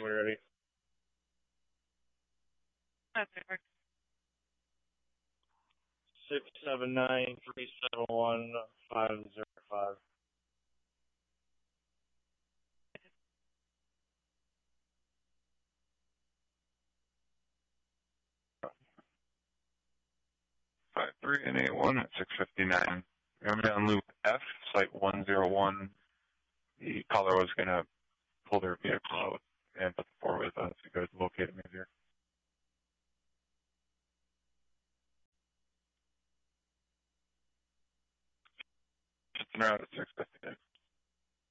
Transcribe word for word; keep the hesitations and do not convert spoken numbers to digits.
we're ready. Okay. Six seven nine three seven one five zero five. Five three and eight one at six fifty nine. Remember on loop F, site one zero one. The caller was going to pull their vehicle out and put the four-way